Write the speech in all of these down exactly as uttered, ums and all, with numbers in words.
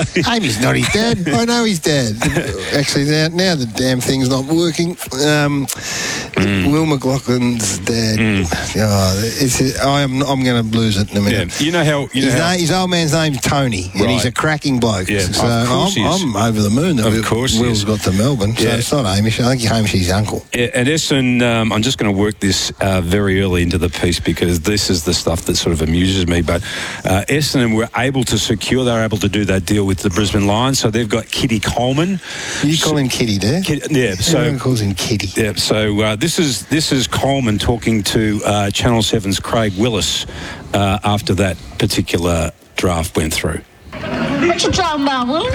Amy's not his dad. I know his dad. Actually, now, now the damn thing's not working. Um, mm. Will McLaughlin's dad. Mm. Oh, it's, I'm, I'm going to lose it in a minute. Yeah. You know how... You know his, how name, his old man's name's Tony, and right. he's a cracking bloke. Yeah, so I'm, I'm over the moon that of Will, course Will's got to Melbourne. So yeah. It's not Hamish. I think Hamish is uncle. Yeah, and Essendon, um, I'm just going to work this uh, very early into the piece because this is the stuff that sort of amuses me. But uh, Essendon were able to secure, they were able to do that deal with the Brisbane Lions. So they've got Kitty Coleman. You call him Kitty, do you? Kitty, yeah. So everyone calls him Kitty. Yeah. So uh, this is this is Coleman talking to uh, Channel seven's Craig Willis uh, after that particular draft went through. What you talking about, Willis?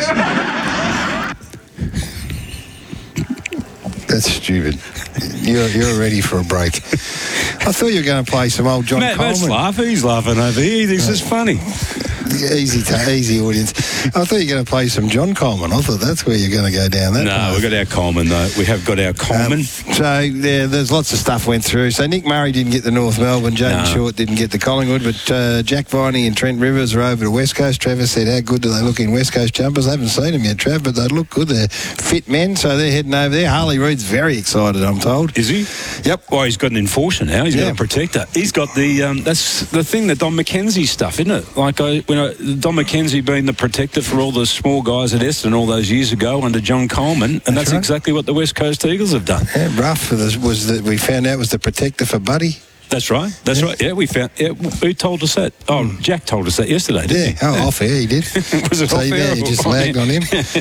That's stupid. You're, you're ready for a break. I thought you were going to play some old John Matt, Coleman. Matt's laughing. He's laughing over here. He thinks it's funny. Easy, to, easy audience. I thought you were going to play some John Coleman. I thought that's where you're going to go down that No, path. we've got our Coleman, though. We have got our Coleman. Um, so, yeah, there's lots of stuff went through. So, Nick Murray didn't get the North Melbourne. Jaden no. Short didn't get the Collingwood. But uh, Jack Viney and Trent Rivers are over to West Coast. Trevor said, how good do they look in West Coast jumpers? I haven't seen them yet, Trav, but they look good. They're fit men, so they're heading over there. Harley Reid's very excited, I'm told. Is he? Yep. Well, he's got an enforcer now. He's yeah. got a protector. He's got the, um, that's the thing, the Don McKenzie stuff, isn't it? Like, I, when I, Don McKenzie being the protector for all the small guys at Essendon all those years ago under John Coleman, and that's, that's right. exactly what the West Coast Eagles have done. Yeah, Ruff was that we found out was the protector for Buddy. That's right. That's yeah. right. Yeah, we found. Yeah, who told us that? Oh, mm. Jack told us that yesterday. Didn't yeah. He? Oh, yeah. Off air he did. Was it so off air? You just lagged on him.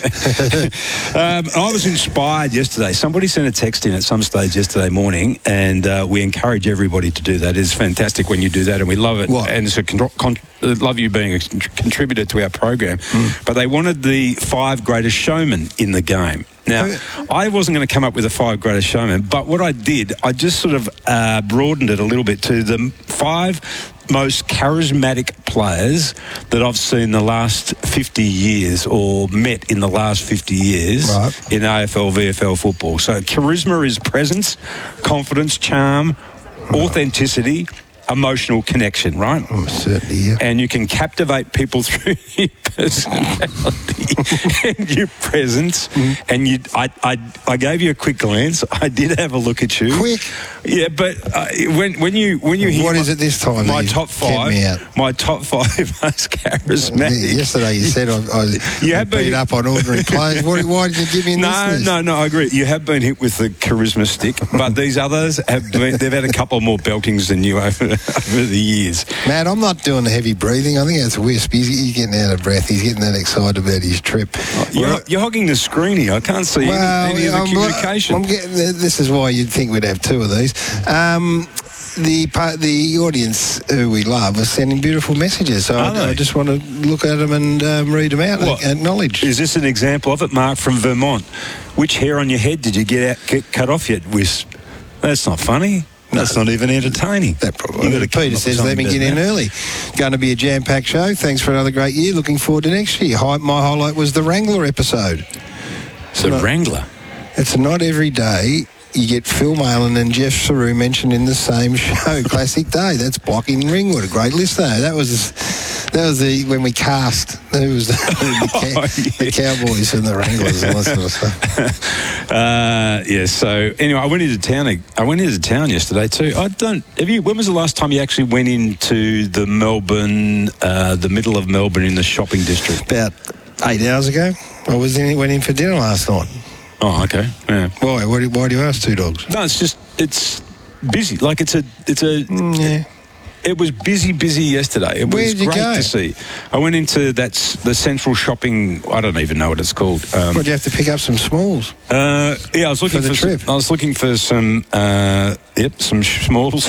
um, I was inspired yesterday. Somebody sent a text in at some stage yesterday morning, and uh, we encourage everybody to do that. It's fantastic when you do that, and we love it. What? And it's a con- con- love you being a contributor to our program. Mm. But they wanted the five greatest showmen in the game. Now, I wasn't going to come up with the five greatest showmen, but what I did, I just sort of uh, broadened it a little bit to the five most charismatic players that I've seen the last fifty years or met in the last fifty years right. in A F L, V F L football. So charisma is presence, confidence, charm, right. authenticity, emotional connection, right? Oh, certainly, yeah. And you can captivate people through your personality and your presence. Mm. And you, I, I, I gave you a quick glance. I did have a look at you. Quick, yeah. But uh, when when you when you hear what my, is it this time? My top five, my top five most charismatic. Yesterday you said I, I you have beat been up on ordinary players. Why, why did you give me no, this? No, no, no. I agree. You have been hit with the charisma stick, but these others have been. They've had a couple more beltings than you over. over the years. Matt, I'm not doing the heavy breathing. I think that's Wisp. He's, he's getting out of breath. He's getting that excited about his trip. Oh, you're, well, you're hogging the screen here. I can't see well, any, any of the I'm, communication. I'm getting, this is why you'd think we'd have two of these. Um, the the audience who we love are sending beautiful messages. So I, I just want to look at them and um, read them out what? and acknowledge. Is this an example of it, Mark, from Vermont? Which hair on your head did you get, out, get cut off yet, Wisp? That's not funny. That's not even entertaining. That probably. Peter says, let me get in early. Going to be a jam-packed show. Thanks for another great year. Looking forward to next year. My highlight was the Wrangler episode. The not, Wrangler? It's not every day you get Phil Malin and Jeff Saru mentioned in the same show. Classic day. That's blocking Ringwood. A great list, though. That was that was the when we cast. Who was the, the, oh, yeah. the Cowboys and the Wranglers and that sort of stuff. Uh, yeah. So anyway, I went into town. I went into town yesterday too. I don't. Have you? When was the last time you actually went into the Melbourne, uh, the middle of Melbourne in the shopping district? About eight hours ago. I was in. Went in for dinner last night. Oh, okay. Yeah. Why? Why do, why do you ask two dogs? No, it's just it's busy. Like it's a it's a. Mm, yeah. It was busy, busy yesterday. It Where was did you great go? to see. I went into that's the central shopping. I don't even know what it's called. Um, Would you have to pick up some smalls? Uh, yeah, I was looking for the for trip. Some, I was looking for some. Uh, yep, some smalls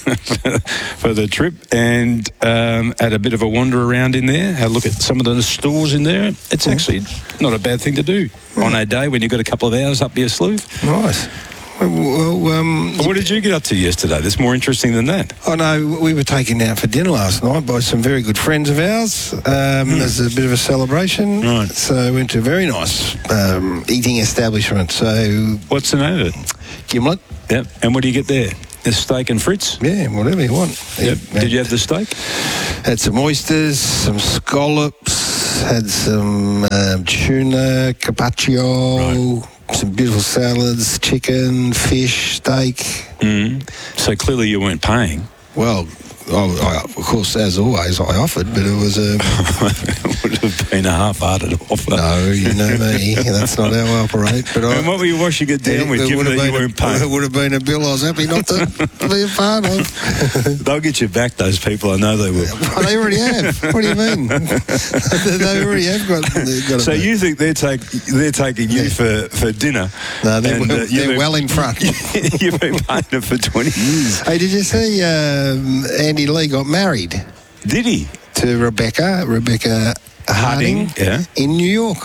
for the trip, and um, had a bit of a wander around in there. Had a look at some of the stores in there. It's actually not a bad thing to do on a day when you've got a couple of hours up your sleeve. Nice. Well, um, what did you get up to yesterday that's more interesting than that? Oh, no, we were taken out for dinner last night by some very good friends of ours um, mm. as a bit of a celebration. Right. So we went to a very nice um, eating establishment. So what's the name of it? Gimlet. Yep. And what do you get there? The steak and frites? Yeah, whatever you want. Yep. Yeah. Did you have the steak? Had some oysters, some scallops, else? Had some um, tuna, carpaccio, Right. some beautiful salads, chicken, fish, steak. Mm. So clearly you weren't paying. Well, I, I, of course, as always, I offered, but it was a... It would have been a half-hearted offer. No, you know me. That's not how I operate. But I, And what were you washing it down it, with, it given would have that you been weren't a, paying? it would have been a bill I was happy not to be a part of. They'll get you back, those people. I know they will. Well, they already have. What do you mean? They already have got, got So a you think they're, take, they're taking you Yeah. for, for dinner? No, they're, and, well, uh, you've they're been- well in front. You've been paying them for twenty years. Hey, did you see um, Andy Lee got married Did he? to Rebecca, Rebecca Harding, Harding, yeah. in New York?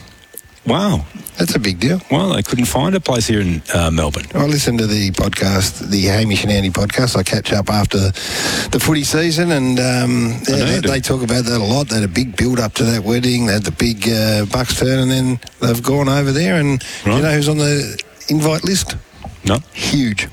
Wow. That's a big deal. Well, they couldn't find a place here in uh, Melbourne. I listen to the podcast, the Hamish and Andy podcast. I catch up after the footy season, and um, yeah, know they, you do. they talk about that a lot. They had a big build up to that wedding. They had the big uh, Bucks turn, and then they've gone over there. And do Right. you know who's on the invite list? No? Huge.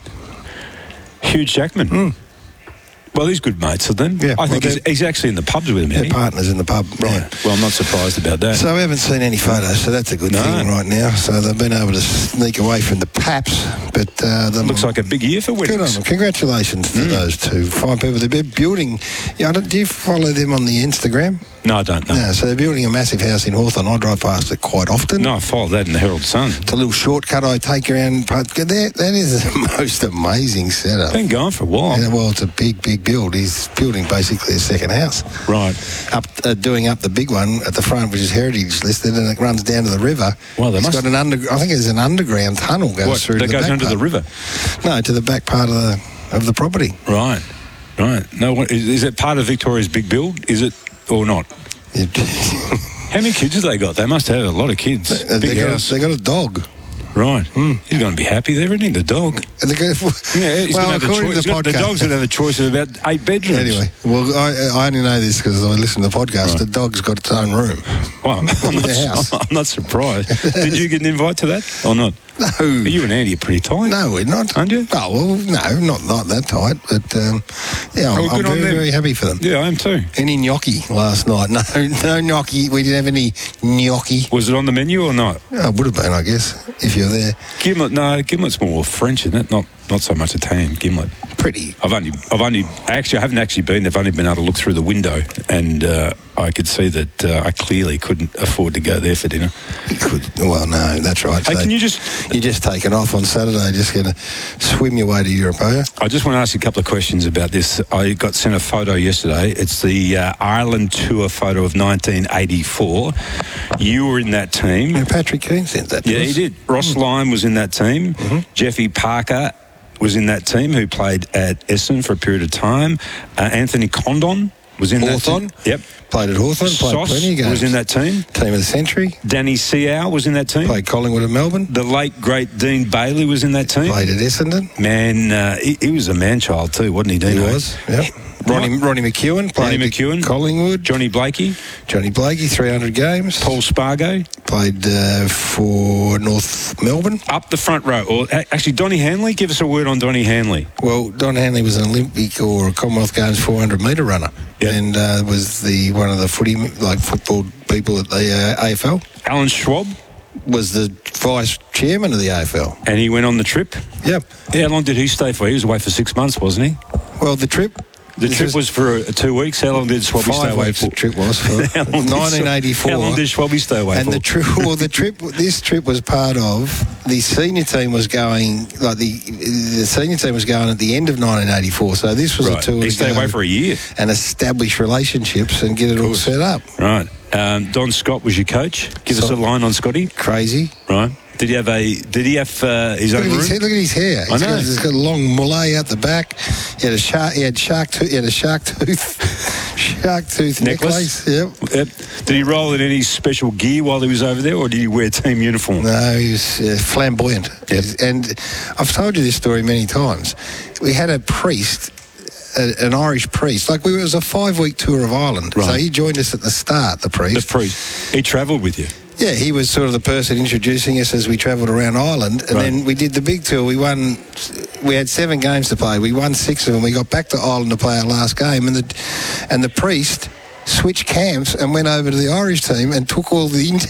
Hugh Jackman. Mm. Well, he's good mates with them. Yeah, I think well, he's, he's actually in the pubs with him, They're isn't he? partners in the pub. Right. Yeah. Well, I'm not surprised about that. So we haven't seen any photos, so that's a good No. thing right now. So they've been able to sneak away from the Paps, but uh, the Looks like a big year for good on weddings. them. Congratulations to Mm. those two fine people. They're building. Yeah, I don't, do you follow them on the Instagram? No, I don't know. No. So they're building a massive house in Hawthorne. I drive past it quite often. No, I followed that in the Herald Sun. It's a little shortcut I take around. But that, that is the most amazing setup. Been going for a while. Yeah, well, it's a big, big build. He's building basically a second house. Right. Up, uh, doing up the big one at the front, which is heritage listed, and it runs down to the river. Well, they it's must- got an under. I think there's an underground tunnel goes What, through. that the goes back under part. the river? No, to the back part of the of the property. Right. Right. No, what, is, is it part of Victoria's big build? Is it or not? It- How many kids have they got? They must have a lot of kids. they, Big got, house. they got a dog. Right. He's going to be happy there, isn't he, the dog? And they go, Yeah, he's well, going to have a according choice. to He's the got- the podcast. dog's going to have a choice of about eight bedrooms. Anyway, well, I, I only know this because I listen to the podcast. Right. The dog's got its own room. Well, I'm, I'm, In not, the house. I'm not surprised. Did you get an invite to that or not? No. You and Andy are pretty tight. No, we're not. Aren't you? Oh, well, no, not, not that tight. But, um, yeah, I'm, Oh, I'm good on very, them. very happy for them. Yeah, I am too. Any gnocchi last night? No, no gnocchi. We didn't have any gnocchi. Was it on the menu or not? Oh, it would have been, I guess, if you're there. Gimlet, no, gimlet's more French, isn't it? Not not so much Italian. Gimlet. Pretty. I've only, I've only, actually, I haven't actually been. They've only been able to look through the window, and uh, I could see that uh, I clearly couldn't afford to go there for dinner. You could. Well, no, that's right. Hey, So can you just? You're just taking off on Saturday, just going to swim your way to Europe, are you? I just want to ask you a couple of questions about this. I got sent a photo yesterday. It's the uh, Ireland tour photo of nineteen eighty-four. You were in that team. Yeah, Patrick Keane sent that to Yeah, us. he did. Ross Lyon was in that team. Jeffy Parker was in that team, who played at Essendon for a period of time. Uh, Anthony Condon was in Hawthorn? that team. Yep. Played at Hawthorn, played Sauce plenty of games. was in that team. Team of the century. Danny Seow was in that team. Played Collingwood at Melbourne. The late, great Dean Bailey was in that team. Played at Essendon. Man, uh, he, he was a man-child too, wasn't he, He Dino? was, yep. Ronnie, Ronnie McEwen. Played Ronnie at McEwen. Collingwood. Johnny Blakey. Johnny Blakey, three hundred games. Paul Spargo. Played uh, for North Melbourne. Up the front row. Or a- actually, Donny Hanley. Give us a word on Donny Hanley. Well, Don Hanley was an Olympic or a Commonwealth Games four hundred metre runner, Yeah. and uh, was the one of the footy like football people at the uh, A F L. Alan Schwab. Was the vice chairman of the A F L. And he went on the trip. Yep. How long did he stay for? He was away for six months, wasn't he? Well, the trip. The this trip is was for uh, two weeks. How long did Schwabby stay five away weeks. for? The trip was for How long did- nineteen eighty-four. How long did Schwabby stay away And for? the trip, well, the trip, this trip was part of the senior team was going, like the the senior team was going at the end of nineteen eighty-four. So this was right. a tour He to stayed go away for a year. and establish relationships and get it all set up. Right. Um, Don Scott was your coach. Give us So- a line on Scotty. Crazy. Right. Did he have a? Did he have uh, his Look own at, room? his, hair- look at his hair. He's I know. Got, he's got a long mullet out the back. He had a shark. He had shark. Tooth, he had a shark tooth. shark tooth Necklace? necklace. Yep. Yep. Did he roll in any special gear while he was over there, or did he wear team uniform? No, he was uh, flamboyant. Yep. And I've told you this story many times. We had a priest, a, an Irish priest. Like we, it was a five-week tour of Ireland. Right. So he joined us at the start. The priest. The priest. He travelled with you. Yeah, he was sort of the person introducing us as we travelled around Ireland, and Right. then we did the big tour. We won. We had seven games to play. We won six of them. We got back to Ireland to play our last game, and the and the priest switched camps and went over to the Irish team and took all the